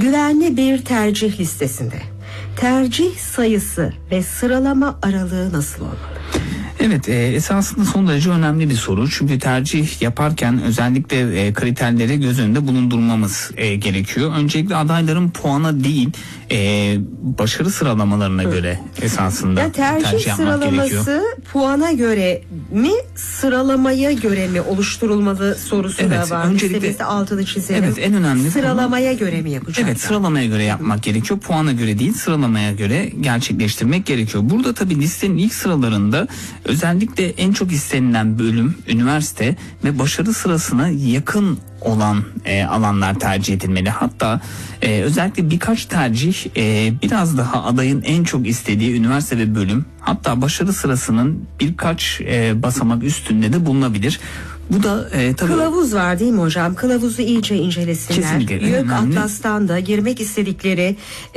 Güvenli bir tercih listesinde tercih sayısı ve sıralama aralığı nasıl olmalı? Evet, esasında son derece önemli bir soru. Çünkü tercih yaparken özellikle kriterleri göz önünde bulundurmamız gerekiyor. Öncelikle adayların puana değil, başarı sıralamalarına göre esasında yani tercih yapmak sıralaması gerekiyor. Puana göre mi, sıralamaya göre mi oluşturulmalı sorusu da var. Öncelikle altını çizelim. Evet, en önemli sıralamaya göre mi yapacağız? Evet, sıralamaya göre yapmak gerekiyor. Puana göre değil, sıralamaya göre gerçekleştirmek gerekiyor. Burada tabii listenin ilk sıralarında özellikle en çok istenilen bölüm, üniversite ve başarı sırasına yakın olan alanlar tercih edilmeli. Hatta özellikle birkaç tercih biraz daha adayın en çok istediği üniversite ve bölüm, hatta başarı sırasının birkaç basamak üstünde de bulunabilir. Bu da tabii kılavuz var değil mi hocam? Kılavuzu iyice incelesinler. Kesinlikle. YÖK Atlas'tan da girmek istedikleri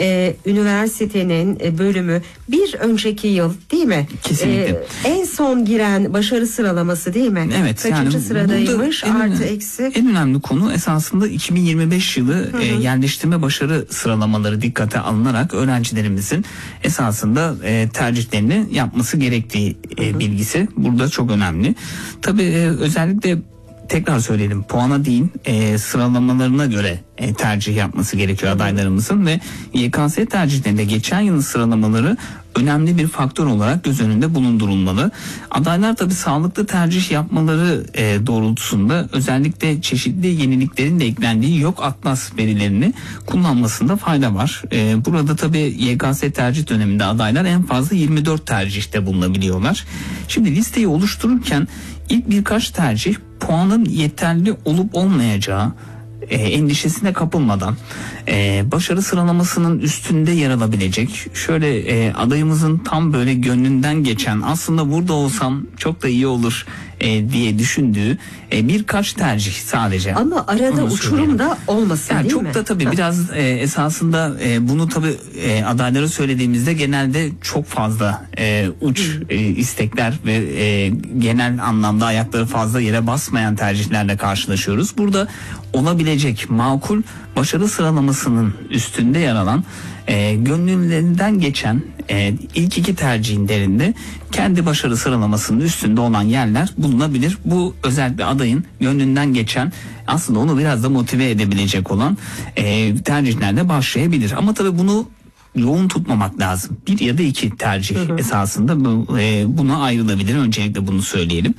üniversitenin bölümü bir önceki yıl değil mi? Kesinlikle. En son giren başarı sıralaması değil mi? Evet. Kaçıncı sıradaymış? Artı eksi. En önemli konu esasında 2025 yılı yerleştirme başarı sıralamaları dikkate alınarak öğrencilerimizin esasında tercihlerini yapması gerektiği bilgisi burada çok önemli. Tabii özellikle tekrar söyleyelim, puana değil sıralamalarına göre tercih yapması gerekiyor adaylarımızın ve YKS tercihlerinde geçen yılın sıralamaları önemli bir faktör olarak göz önünde bulundurulmalı. Adaylar tabii sağlıklı tercih yapmaları doğrultusunda özellikle çeşitli yeniliklerin de eklendiği YÖK Atlas verilerini kullanmasında fayda var. Burada tabii YKS tercih döneminde adaylar en fazla 24 tercihte bulunabiliyorlar. Şimdi listeyi oluştururken ilk birkaç tercih puanın yeterli olup olmayacağı endişesine kapılmadan başarı sıralamasının üstünde yer alabilecek, şöyle adayımızın tam böyle gönlünden geçen, aslında burada olsam çok da iyi olur diye düşündüğü birkaç tercih sadece. Ama arada uçurum da olmasın yani değil çok mi? da tabii biraz esasında bunu tabii adaylara söylediğimizde genelde çok fazla uç istekler ve genel anlamda ayakları fazla yere basmayan tercihlerle karşılaşıyoruz. Burada olabilecek makul başarı sıralamasının üstünde yer alan gönüllerinden geçen ilk iki tercihlerinde kendi başarı sıralamasının üstünde olan yerler bulunabilir. Bu özellikle adayın gönlünden geçen, aslında onu biraz da motive edebilecek olan tercihlerde başlayabilir. Ama tabii bunu yoğun tutmamak lazım. Bir ya da iki tercih esasında buna ayrılabilir. Öncelikle bunu söyleyelim.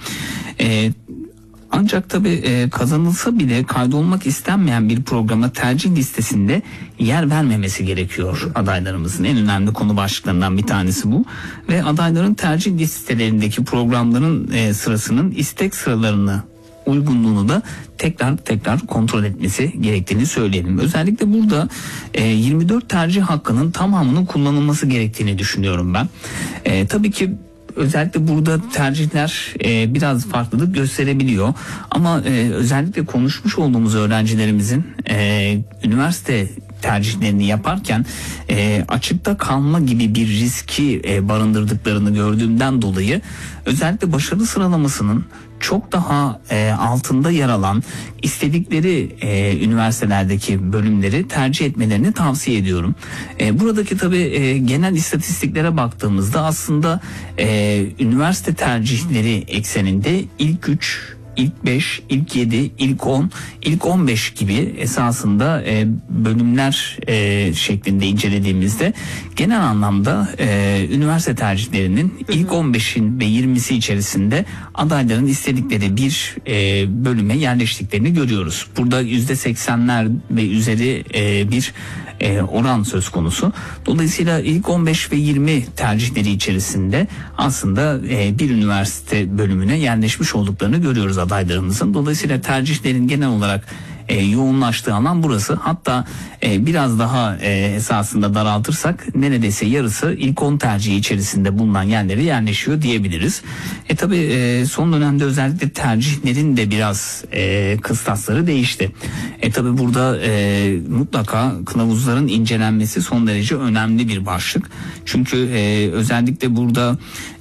Ancak tabii kazanılsa bile kaydolmak istenmeyen bir programa tercih listesinde yer vermemesi gerekiyor adaylarımızın. En önemli konu başlıklarından bir tanesi bu. Ve adayların tercih listelerindeki programların sırasının istek sıralarını, uygunluğunu da tekrar kontrol etmesi gerektiğini söyleyelim. Özellikle burada 24 tercih hakkının tamamının kullanılması gerektiğini düşünüyorum ben. Tabii ki özellikle burada tercihler biraz farklılık gösterebiliyor. Ama özellikle konuşmuş olduğumuz öğrencilerimizin üniversite tercihlerini yaparken açıkta kalma gibi bir riski barındırdıklarını gördüğümden dolayı özellikle başarı sıralamasının çok daha altında yer alan istedikleri üniversitelerdeki bölümleri tercih etmelerini tavsiye ediyorum. Buradaki tabii genel istatistiklere baktığımızda aslında üniversite tercihleri ekseninde ilk 3, İlk 5, ilk 7, ilk 10, ilk 15 gibi esasında bölümler şeklinde incelediğimizde genel anlamda üniversite tercihlerinin ilk 15'in ve 20'si içerisinde adayların istedikleri bir bölüme yerleştiklerini görüyoruz. Burada %80'ler ve üzeri bir oran söz konusu. Dolayısıyla ilk 15 ve 20 tercihleri içerisinde aslında bir üniversite bölümüne yerleşmiş olduklarını görüyoruz adaylarımızın. Dolayısıyla tercihlerin genel olarak yoğunlaştığı alan burası. Hatta biraz daha esasında daraltırsak neredeyse yarısı ilk 10 tercihi içerisinde bulunan yerlere yerleşiyor diyebiliriz. Tabii son dönemde özellikle tercihlerin de biraz kıstasları değişti. Tabii burada mutlaka kılavuzların incelenmesi son derece önemli bir başlık. Çünkü özellikle burada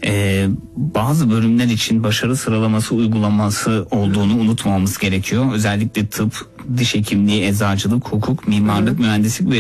bazı bölümler için başarı sıralaması uygulaması olduğunu unutmamamız gerekiyor. Özellikle tıp, diş hekimliği, eczacılık, hukuk, mimarlık, mühendislik ve